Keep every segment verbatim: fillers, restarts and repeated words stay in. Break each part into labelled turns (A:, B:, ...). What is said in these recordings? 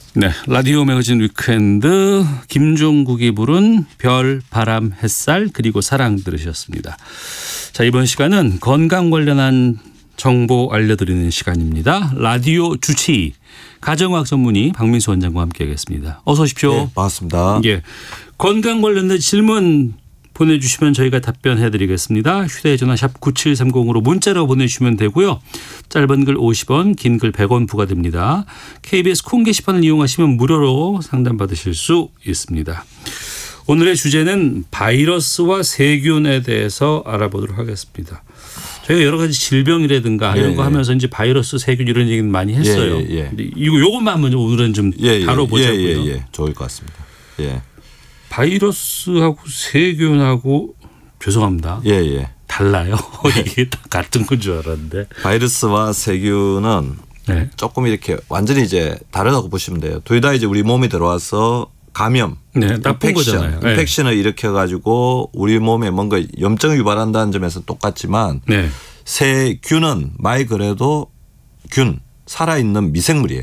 A: 네, 라디오 매거진 위크엔드 김종국이 부른 별, 바람, 햇살 그리고 사랑 들으셨습니다. 자, 이번 시간은 건강 관련한 정보 알려드리는 시간입니다. 라디오 주치 가정의학 전문의 박민수 원장과 함께하겠습니다. 어서 오십시오.
B: 네, 반갑습니다.
A: 예, 건강 관련된 질문 보내주시면 저희가 답변해드리겠습니다. 휴대전화 샵 구칠삼공으로 문자로 보내주시면 되고요. 짧은 글 오십 원, 긴 글 백 원 부과됩니다. 케이비에스 콩 게시판을 이용하시면 무료로 상담받으실 수 있습니다. 오늘의 주제는 바이러스와 세균에 대해서 알아보도록 하겠습니다. 저희가 여러 가지 질병이라든가 이런
B: 예,
A: 거
B: 예.
A: 하면서 이제 바이러스, 세균 이런 얘기는 많이 했어요.
B: 예, 예.
A: 근데 이거 요것만 한번 오늘은 좀
B: 예, 예.
A: 다뤄보자고요.
B: 예, 예, 예. 좋을 것 같습니다. 예.
A: 바이러스하고 세균하고 죄송합니다.
B: 예, 예.
A: 달라요. 이게 다 같은 건 줄 알았는데.
B: 바이러스와 세균은
A: 네.
B: 조금 이렇게 완전히 이제 다르다고 보시면 돼요. 둘 다 이제 우리 몸에 들어와서 감염,
A: 네, 나쁜 거잖아요. 네.
B: 인펙션을 일으켜 가지고 우리 몸에 뭔가 염증을 유발한다는 점에서 똑같지만
A: 네.
B: 세균은 말 그래도 균, 살아있는 미생물이에요.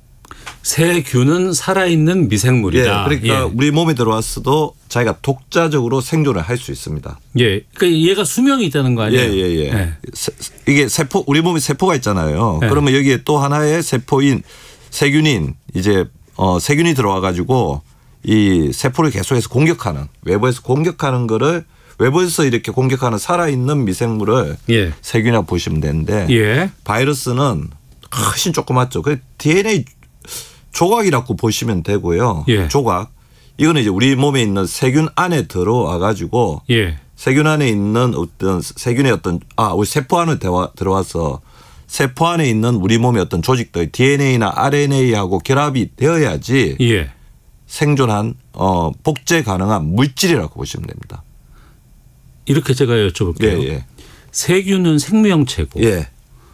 A: 세균은 살아있는 미생물이다.
B: 예, 그러니까
A: 예.
B: 우리 몸에 들어왔어도 자기가 독자적으로 생존을 할 수 있습니다.
A: 예, 그러니까 얘가 수명이 있다는 거 아니에요?
B: 예, 예, 예.
A: 네.
B: 세, 이게 세포, 우리 몸에 세포가 있잖아요.
A: 네.
B: 그러면 여기에 또 하나의 세포인 세균인 이제 어, 세균이 들어와 가지고 이 세포를 계속해서 공격하는 외부에서 공격하는 거를 외부에서 이렇게 공격하는 살아있는 미생물을
A: 예.
B: 세균이라고 보시면 되는데
A: 예.
B: 바이러스는 훨씬 조그맣죠. 그 디엔에이 조각이라고 보시면 되고요.
A: 예.
B: 조각. 이거는 이제 우리 몸에 있는 세균 안에 들어와 가지고
A: 예.
B: 세균 안에 있는 어떤 세균의 어떤 아 우리 세포 안에 들어와서 세포 안에 있는 우리 몸의 어떤 조직들 디엔에이나 알엔에이하고 결합이 되어야지
A: 예.
B: 생존한 어 복제 가능한 물질이라고 보시면 됩니다.
A: 이렇게 제가 여쭤볼게요.
B: 예, 예.
A: 세균은 생명체고
B: 예.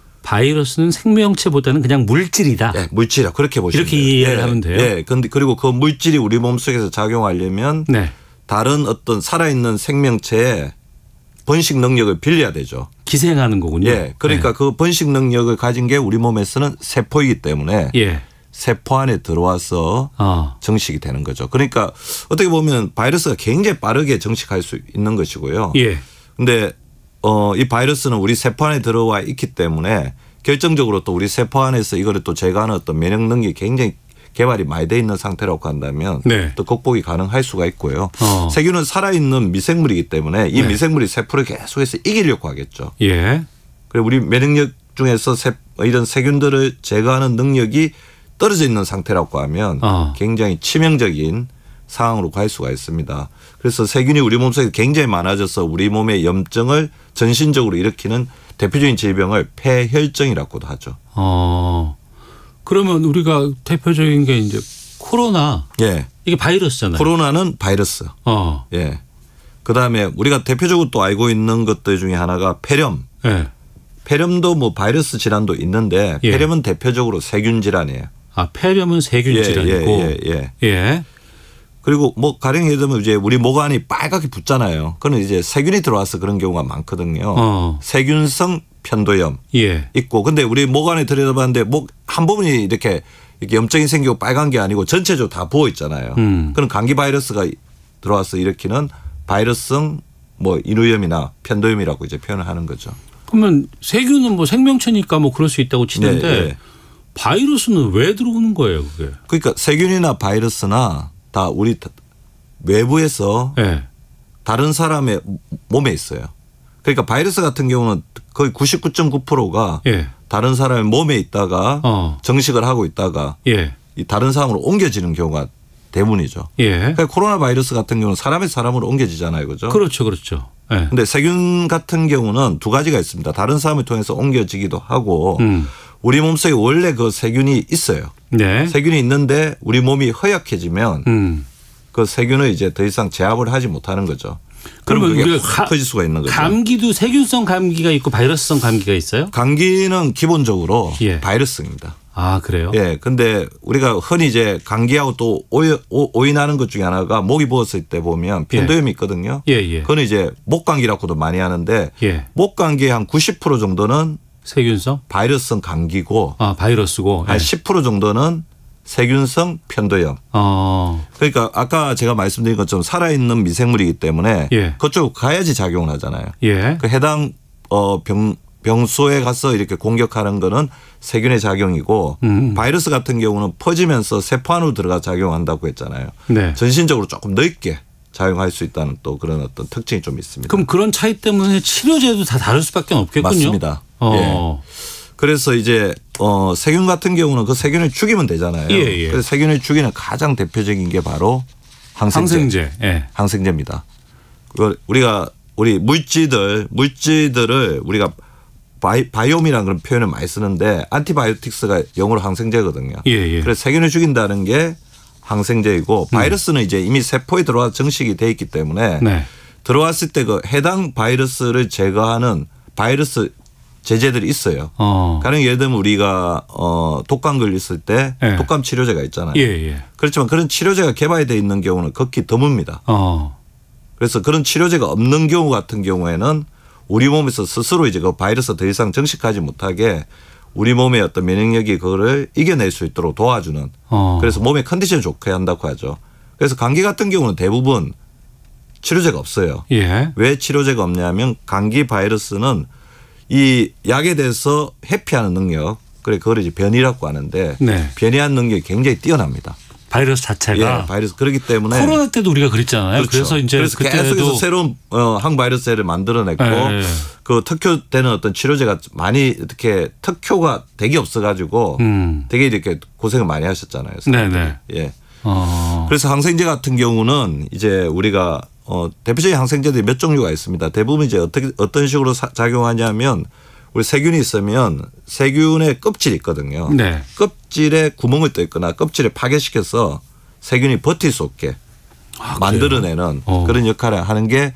A: 바이러스는 생명체보다는 그냥 물질이다.
B: 예, 물질이라 그렇게 보시면
A: 이렇게
B: 돼요.
A: 이해를
B: 예,
A: 하면 돼요.
B: 예. 근데 그리고 그 물질이 우리 몸속에서 작용하려면
A: 네.
B: 다른 어떤 살아있는 생명체의 번식 능력을 빌려야 되죠.
A: 기생하는 거군요.
B: 예. 그러니까
A: 네.
B: 그 번식 능력을 가진 게 우리 몸에서는 세포이기 때문에
A: 예.
B: 세포 안에 들어와서
A: 어.
B: 정식이 되는 거죠. 그러니까 어떻게 보면 바이러스가 굉장히 빠르게 정식할 수 있는 것이고요.
A: 예.
B: 근데 어, 이 바이러스는 우리 세포 안에 들어와 있기 때문에 결정적으로 또 우리 세포 안에서 이거를 또 제거하는 어떤 면역 능력이 굉장히 개발이 많이 돼 있는 상태라고 한다면
A: 네.
B: 또 극복이 가능할 수가 있고요.
A: 어.
B: 세균은 살아있는 미생물이기 때문에 이
A: 네.
B: 미생물이 세포를 계속해서 이기려고 하겠죠.
A: 예.
B: 그리고 우리 면역력 중에서 세, 이런 세균들을 제거하는 능력이 떨어져 있는 상태라고 하면
A: 어.
B: 굉장히 치명적인 상황으로 갈 수가 있습니다. 그래서 세균이 우리 몸속에 굉장히 많아져서 우리 몸의 염증을 전신적으로 일으키는 대표적인 질병을 폐혈증이라고도 하죠.
A: 어. 그러면 우리가 대표적인 게 이제 코로나.
B: 예.
A: 이게 바이러스잖아요.
B: 코로나는 바이러스.
A: 어.
B: 예. 그다음에 우리가 대표적으로 또 알고 있는 것들 중에 하나가 폐렴.
A: 예.
B: 폐렴도 뭐 바이러스 질환도 있는데
A: 예.
B: 폐렴은 대표적으로 세균 질환이에요.
A: 아, 폐렴은 세균
B: 예,
A: 질환이고.
B: 예, 예, 예.
A: 예.
B: 그리고 뭐 가령 예를 들면 이제 우리 목 안이 빨갛게 붓잖아요. 그건 이제 세균이 들어와서 그런 경우가 많거든요.
A: 어.
B: 세균성 편도염
A: 예.
B: 있고, 근데 우리 목 안에 들여다봤는데 목 한 부분이 이렇게 이렇게 염증이 생기고 빨간 게 아니고 전체적으로 다 부어 있잖아요.
A: 음.
B: 그런 감기 바이러스가 들어와서 일으키는 바이러스성 뭐 인후염이나 편도염이라고 이제 표현을 하는 거죠.
A: 그러면 세균은 뭐 생명체니까 뭐 그럴 수 있다고 치는데
B: 네, 네.
A: 바이러스는 왜 들어오는 거예요, 그게?
B: 그러니까 세균이나 바이러스나 다 우리 외부에서
A: 예.
B: 다른 사람의 몸에 있어요. 그러니까 바이러스 같은 경우는 거의 구십구 점 구 퍼센트가
A: 예.
B: 다른 사람의 몸에 있다가
A: 어.
B: 정식을 하고 있다가
A: 예.
B: 이 다른 사람으로 옮겨지는 경우가 대부분이죠.
A: 예.
B: 그러니까 코로나 바이러스 같은 경우는 사람의 사람으로 옮겨지잖아요. 그죠?
A: 그렇죠. 그렇죠. 예.
B: 근데 세균 같은 경우는 두 가지가 있습니다. 다른 사람을 통해서 옮겨지기도 하고
A: 음.
B: 우리 몸속에 원래 그 세균이 있어요.
A: 네.
B: 세균이 있는데 우리 몸이 허약해지면
A: 음.
B: 그 세균을 이제 더 이상 제압을 하지 못하는 거죠.
A: 그러면
B: 그러면
A: 우리가
B: 그게 확
A: 가-
B: 커질 수가 있는 거죠.
A: 감기도 세균성 감기가 있고 바이러스성 감기가 있어요?
B: 감기는 기본적으로
A: 예.
B: 바이러스입니다.
A: 아, 그래요?
B: 예. 근데 우리가 흔히 이제 감기하고 또 오이, 오- 오인하는 것 중에 하나가 목이 부었을 때 보면 편도염이 있거든요.
A: 예, 예.
B: 그건 이제 목감기라고도 많이 하는데
A: 예.
B: 목감기의 한 구십 퍼센트 정도는
A: 세균성?
B: 바이러스성 감기고
A: 아, 바이러스고.
B: 한
A: 예.
B: 십 퍼센트 정도는 세균성 편도염.
A: 어.
B: 그러니까 아까 제가 말씀드린 것처럼 살아있는 미생물이기 때문에
A: 예.
B: 그쪽 가야지 작용을 하잖아요.
A: 예.
B: 그 해당 어, 병, 병소에 가서 이렇게 공격하는 거는 세균의 작용이고
A: 음.
B: 바이러스 같은 경우는 퍼지면서 세포 안으로 들어가 작용한다고 했잖아요.
A: 네.
B: 전신적으로 조금 넓게 작용할 수 있다는 또 그런 어떤 특징이 좀 있습니다.
A: 그럼 그런 차이 때문에 치료제도 다 다를 수밖에 없겠군요.
B: 맞습니다.
A: 어.
B: 예. 그래서 이제 어 세균 같은 경우는 그 세균을 죽이면 되잖아요.
A: 예, 예.
B: 그래서 세균을 죽이는 가장 대표적인 게 바로 항생제.
A: 항생제. 예.
B: 항생제입니다. 그걸 우리가 우리 물질들 물질들을 우리가 바이, 바이옴이라는 그런 표현을 많이 쓰는데 안티바이오틱스가 영어로 항생제거든요.
A: 예, 예.
B: 그래서 세균을 죽인다는 게 항생제이고 바이러스는 음. 이제 이미 세포에 들어와 정식이 돼 있기 때문에
A: 네.
B: 들어왔을 때 그 해당 바이러스를 제거하는 바이러스 제제들이 있어요.
A: 어.
B: 가령 예를 들면 우리가 어 독감 걸렸을 때
A: 예.
B: 독감 치료제가 있잖아요.
A: 예, 예.
B: 그렇지만 그런 치료제가 개발되어 있는 경우는 극히 드뭅니다.
A: 어.
B: 그래서 그런 치료제가 없는 경우 같은 경우에는 우리 몸에서 스스로 이제 그 바이러스 더 이상 정식하지 못하게 우리 몸의 어떤 면역력이 그거를 이겨낼 수 있도록 도와주는
A: 어.
B: 그래서 몸의 컨디션 좋게 한다고 하죠. 그래서 감기 같은 경우는 대부분 치료제가 없어요.
A: 예.
B: 왜 치료제가 없냐면 감기 바이러스는 이 약에 대해서 회피하는 능력, 그래 그걸 이제 변이라고 하는데
A: 네.
B: 변이하는 능력이 굉장히 뛰어납니다.
A: 바이러스 자체가
B: 예, 바이러스 그렇기 때문에
A: 코로나 때도 우리가 그랬잖아요.
B: 그렇죠.
A: 그래서 이제
B: 그래서
A: 그때도
B: 계속해서 새로운 어, 항바이러스를 만들어냈고
A: 예, 예.
B: 그 특효되는 어떤 치료제가 많이 이렇게 특효가 되게 없어가지고
A: 음.
B: 되게 이렇게 고생을 많이 하셨잖아요. 사람들이.
A: 네네.
B: 예.
A: 어.
B: 그래서 항생제 같은 경우는 이제 우리가 어, 대표적인 항생제들이 몇 종류가 있습니다. 대부분 이제 어떻게 어떤 식으로 사, 작용하냐면 우리 세균이 있으면 세균의 껍질이 있거든요.
A: 네.
B: 껍질에 구멍을 뚫 있거나 껍질에 파괴시켜서 세균이 버틸 수 없게
A: 아,
B: 만들어내는
A: 어.
B: 그런 역할을 하는 게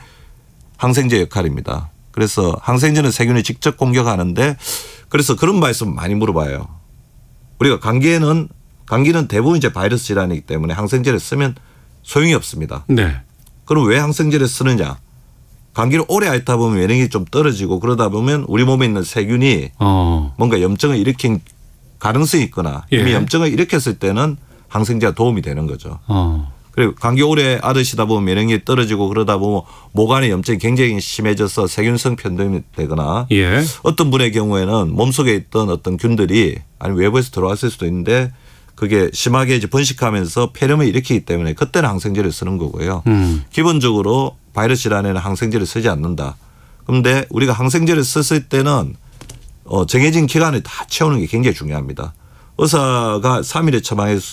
B: 항생제 역할입니다. 그래서 항생제는 세균을 직접 공격하는데 그래서 그런 말씀 많이 물어봐요. 우리가 감기에는 감기는 대부분 이제 바이러스 질환이기 때문에 항생제를 쓰면 소용이 없습니다.
A: 네.
B: 그럼 왜 항생제를 쓰느냐? 감기를 오래 앓다 보면 면역력이 좀 떨어지고 그러다 보면 우리 몸에 있는 세균이
A: 어.
B: 뭔가 염증을 일으킨 가능성이 있거나
A: 예.
B: 이미 염증을 일으켰을 때는 항생제가 도움이 되는 거죠.
A: 어.
B: 그리고 감기 오래 앓으시다 보면 면역력이 떨어지고 그러다 보면 목 안에 염증이 굉장히 심해져서 세균성 편도염이 되거나
A: 예.
B: 어떤 분의 경우에는 몸속에 있던 어떤 균들이 아니 외부에서 들어왔을 수도 있는데 그게 심하게 이제 번식하면서 폐렴을 일으키기 때문에 그때는 항생제를 쓰는 거고요.
A: 음.
B: 기본적으로 바이러스 질환에는 항생제를 쓰지 않는다. 그런데 우리가 항생제를 썼을 때는 어 정해진 기간을 다 채우는 게 굉장히 중요합니다. 의사가 삼 일에 처방해